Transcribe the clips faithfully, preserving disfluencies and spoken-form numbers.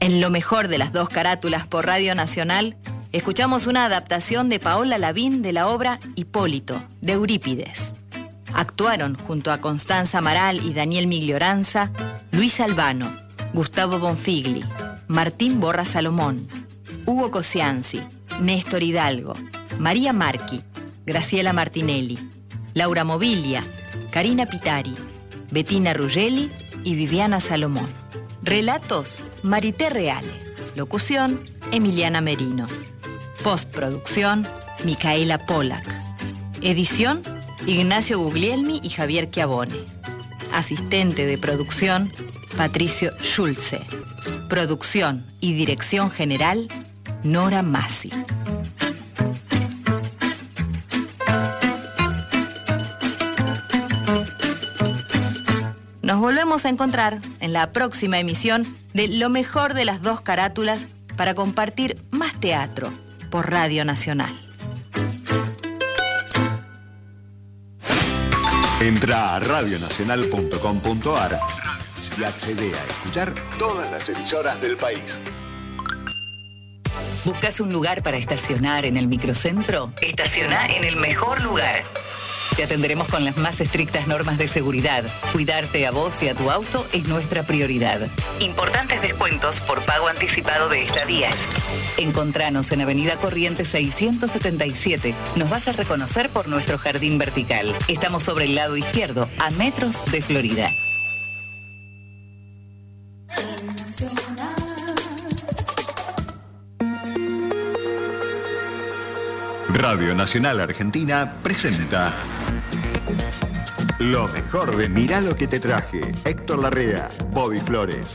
En lo mejor de las dos carátulas por Radio Nacional, escuchamos una adaptación de Paola Lavín de la obra Hipólito, de Eurípides. Actuaron junto a Constanza Amaral y Daniel Miglioranza, Luis Albano, Gustavo Bonfigli, Martín Borra Salomón, Hugo Cosianzi, Néstor Hidalgo, María Marchi, Graciela Martinelli, Laura Mobilia, Karina Pitari, Bettina Ruggeli y Viviana Salomón. Relatos, Marité Reale. Locución, Emiliana Merino. Postproducción, Micaela Pollack. Edición, Ignacio Guglielmi y Javier Chiavone. Asistente de producción, Patricio Schulze. Producción y dirección general, Nora Massi. Nos volvemos a encontrar en la próxima emisión de Lo mejor de las dos carátulas para compartir más teatro por Radio Nacional. Entra a radio nacional punto com punto a r y accede a escuchar todas las emisoras del país. ¿Buscas un lugar para estacionar en el microcentro? Estaciona en el mejor lugar. Te atenderemos con las más estrictas normas de seguridad. Cuidarte a vos y a tu auto es nuestra prioridad. Importantes descuentos por pago anticipado de estadías. Encontranos en Avenida Corrientes seiscientos setenta y siete. Nos vas a reconocer por nuestro jardín vertical. Estamos sobre el lado izquierdo, a metros de Florida. Radio Nacional Argentina presenta lo mejor de Mirá lo que te traje. Héctor Larrea, Bobby Flores.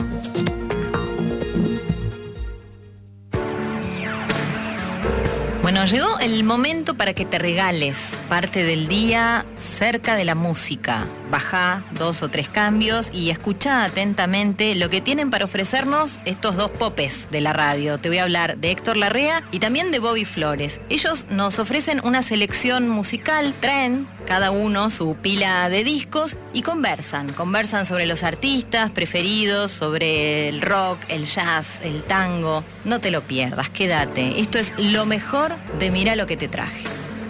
Bueno, llegó el momento para que te regales parte del día cerca de la música. Bajá dos o tres cambios y escuchá atentamente lo que tienen para ofrecernos estos dos popes de la radio. Te voy a hablar de Héctor Larrea y también de Bobby Flores. Ellos nos ofrecen una selección musical, traen cada uno su pila de discos y conversan. Conversan sobre los artistas preferidos, sobre el rock, el jazz, el tango. No te lo pierdas, quédate. Esto es lo mejor de Mirá lo que te traje.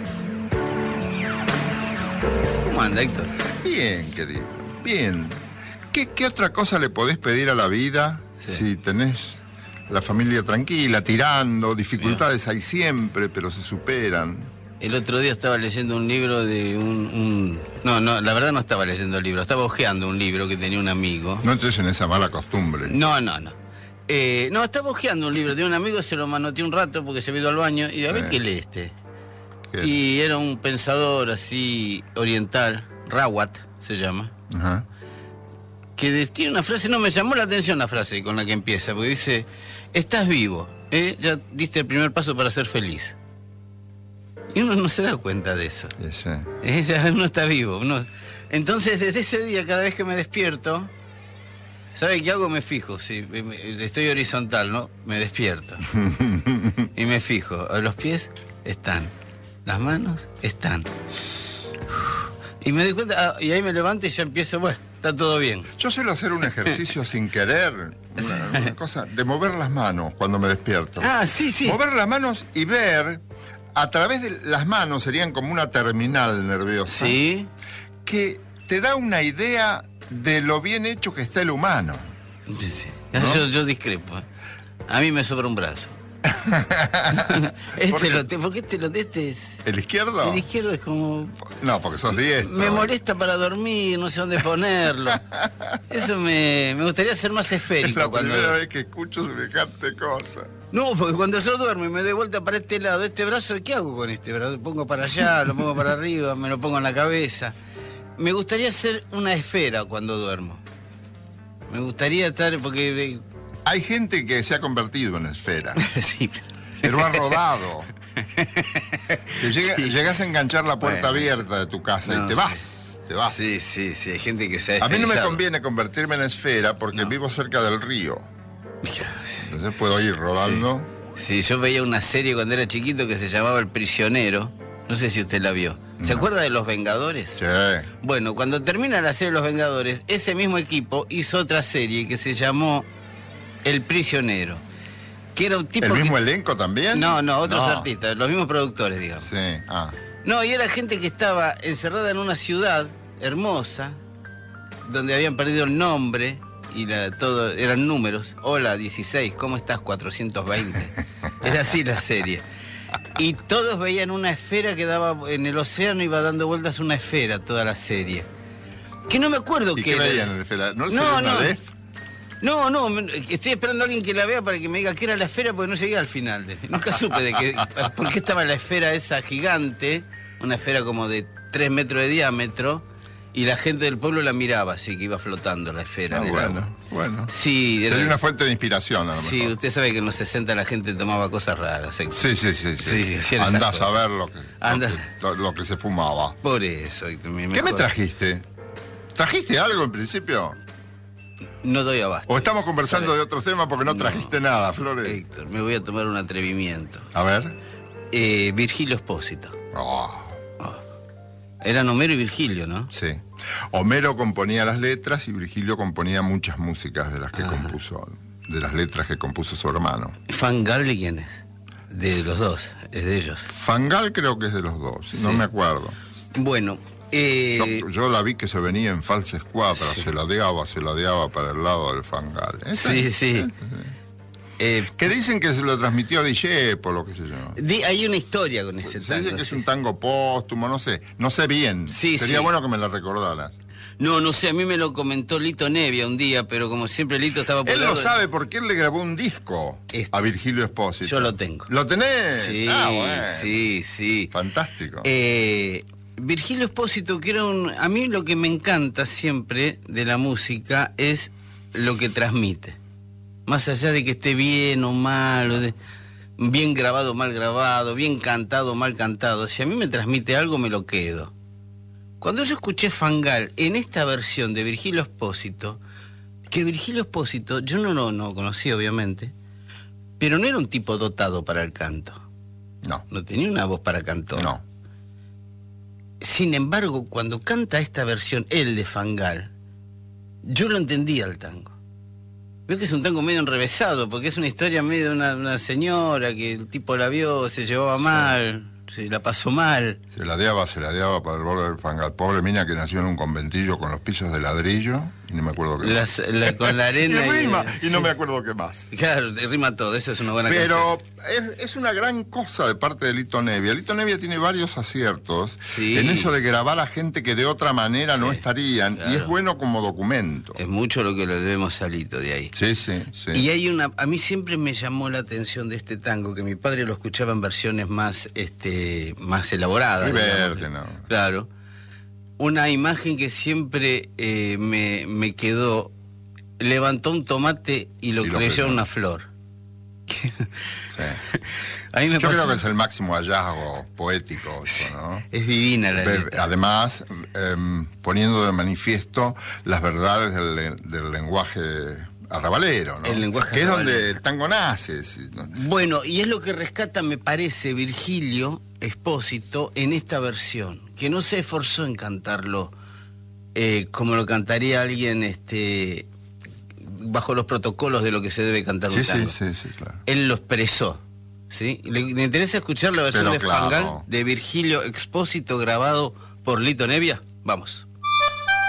¿Cómo anda, Héctor? Bien, querido, bien. ¿Qué, qué otra cosa le podés pedir a la vida sí. si tenés la familia tranquila, tirando? Dificultades hay siempre, pero se superan. El otro día estaba leyendo un libro de un, un... No, no, la verdad no estaba leyendo el libro, estaba hojeando un libro que tenía un amigo. No entres en esa mala costumbre. No, no, no. Eh, no, estaba hojeando un libro de un amigo, se lo manoteé un rato porque se había ido al baño y a ver sí. qué lee este. ¿Qué? Y era un pensador así oriental, Rawat se llama, uh-huh. que tiene una frase, no me llamó la atención la frase con la que empieza, porque dice, estás vivo, ¿eh? Ya diste el primer paso para ser feliz. Y uno no se da cuenta de eso. Sí. ¿Eh? Ya uno está vivo. Uno... Entonces, desde ese día, cada vez que me despierto, ¿sabe qué hago? Me fijo, si estoy horizontal, ¿no? Me despierto. Y me fijo, los pies están, las manos están. Y me doy cuenta, y ahí me levanto y ya empiezo, bueno, está todo bien. Yo suelo hacer un ejercicio sin querer, una, una cosa, de mover las manos cuando me despierto. Ah, sí, sí. Mover las manos y ver, a través de las manos, serían como una terminal nerviosa. Sí. Que te da una idea de lo bien hecho que está el humano. Sí, sí. ¿No? Yo, yo discrepo. A mí me sobra un brazo. este ¿Por, lo te, ¿Por qué te lo este es? ¿El izquierdo? El izquierdo es como... No, porque sos diestro. Me molesta para dormir, no sé dónde ponerlo. Eso me, me gustaría ser más esférico. Es la cuando... primera vez que escucho semejante cosa. No, porque cuando yo duermo y me doy vuelta para este lado, este brazo, ¿qué hago con este brazo? Lo pongo para allá, lo pongo para arriba, me lo pongo en la cabeza. Me gustaría ser una esfera cuando duermo. Me gustaría estar, porque... Hay gente que se ha convertido en esfera. Sí, pero... pero ha rodado. Que llega, sí. Llegas a enganchar la puerta bueno. abierta de tu casa no, y te sí. vas, te vas. Sí, sí, sí, hay gente que se ha A mí no me conviene convertirme en esfera porque no. vivo cerca del río. Entonces puedo ir rodando. Sí. sí, yo veía una serie cuando era chiquito que se llamaba El Prisionero. No sé si usted la vio. ¿Se no. acuerda de Los Vengadores? Sí. Bueno, cuando termina la serie Los Vengadores, ese mismo equipo hizo otra serie que se llamó El Prisionero, que era un tipo ¿El mismo que... elenco también? No, no, otros No. artistas, los mismos productores, digamos. Sí, ah. No, y era gente que estaba encerrada en una ciudad hermosa, donde habían perdido el nombre y la, todo eran números. Hola, dieciséis, ¿cómo estás? cuatrocientos veinte. Era así la serie. Y todos veían una esfera que daba en el océano, iba dando vueltas una esfera toda la serie. Que no me acuerdo ¿Y qué qué era. veían? ¿No, No, no, no. una L E F? No, no, me- estoy esperando a alguien que la vea para que me diga qué era la esfera, porque no llegué al final. De, nunca supe de qué, por qué estaba la esfera esa gigante, una esfera como de tres metros de diámetro, y la gente del pueblo la miraba, así que iba flotando la esfera Ah, en el bueno, agua. bueno. Sí, era- Sería una fuente de inspiración a lo sí, mejor. usted sabe que en los sesenta la gente tomaba cosas raras. ¿eh? Sí, sí, sí, sí. Sí, hacían esas Andás a cosas. ver lo que, Anda. lo, que, lo- lo que se fumaba. Por eso. Héctor, mi ¿Qué me mejor- trajiste? ¿Trajiste algo en principio? No doy abasto. ¿O estamos conversando de otros temas porque no trajiste nada, Flores? Héctor, me voy a tomar un atrevimiento. A ver. Eh, Virgilio Espósito. Oh, Eran Homero y Virgilio, ¿no? sí. Homero componía las letras y Virgilio componía muchas músicas de las que compuso, de las letras que compuso su hermano. ¿Fangal de quién es? De los dos, es de ellos. Fangal creo que es de los dos, no Sí. me acuerdo. Bueno, eh, Yo, yo la vi que se venía en falsa escuadra, se ladeaba, se ladeaba para el lado del Fangal. ¿Esa? sí, sí. Eh, Que dicen que se lo transmitió a Discepo, lo que sé yo. di- hay una historia con ese Se dice tango. que es sí. un tango póstumo, no sé, no sé bien. Sí, Sería sí. bueno que me la recordaras. No, no sé, a mí me lo comentó Lito Nevia un día, pero como siempre Lito estaba por Él el lo lado de- sabe porque él le grabó un disco Este. a Virgilio Espósito. Yo lo tengo. ¿Lo tenés? Sí, Ah, bueno. sí, sí. Fantástico. Eh, Virgilio Espósito, que era un... A mí lo que me encanta siempre de la música es lo que transmite. Más allá de que esté bien o mal, o de- bien grabado o mal grabado, bien cantado o mal cantado, si a mí me transmite algo, me lo quedo. Cuando yo escuché Fangal en esta versión de Virgilio Espósito, que Virgilio Espósito, yo no lo no, conocía obviamente, pero no era un tipo dotado para el canto. No, No tenía una voz para cantor. no. Sin embargo, cuando canta esta versión, él de Fangal, yo lo entendía el tango. Veo que es un tango medio enrevesado, porque es una historia medio de una, una señora que el tipo la vio, se llevaba mal, se la pasó mal. Se ladeaba, se ladeaba para el borde del Fangal. Pobre mina que nació en un conventillo con los pisos de ladrillo y no me acuerdo qué Las- más. la- con la arena y rima, y, y no me acuerdo qué más. Claro, rima todo, esa es una buena Pero canción. es, es una gran cosa de parte de Lito Nevia. Lito Nevia tiene varios aciertos Sí. en eso de grabar a gente que de otra manera no Sí, estarían. Y claro. es bueno como documento. Es mucho lo que le debemos a Lito de ahí. Sí, sí, sí. Y hay una, a mí siempre me llamó la atención de este tango, que mi padre lo escuchaba en versiones más, este, más elaboradas. Y digamos. verde, ¿no? Claro. Una imagen que siempre eh, me, me quedó, levantó un tomate y lo Y lo creyó creyó. una flor. Sí. A mí me Yo pasó- creo que es el máximo hallazgo poético, eso, ¿no? es divina la Ve- letra. Además, em, poniendo de manifiesto las verdades del, le- del lenguaje arrabalero, ¿no? El lenguaje que es donde arrabalero. el tango nace. ¿sí? ¿no? Bueno, y es lo que rescata, me parece, Virgilio Espósito en esta versión, que no se esforzó en cantarlo eh, como lo cantaría alguien este, bajo los protocolos de lo que se debe cantar Sí, un sí, tango. sí, sí, claro. Él lo expresó. ¿Sí? ¿Le, le interesa escuchar la versión Pero de claro. Fangal de Virgilio Espósito grabado por Lito Nevia? Vamos.